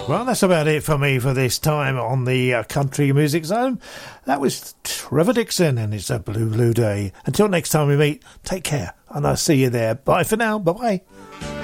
Well, that's about it for me for this time on the Country Music Zone. That was Trevor Dixon and it's a Blue Blue Day. Until next time we meet, take care and I'll see you there. Bye for now. Bye-bye.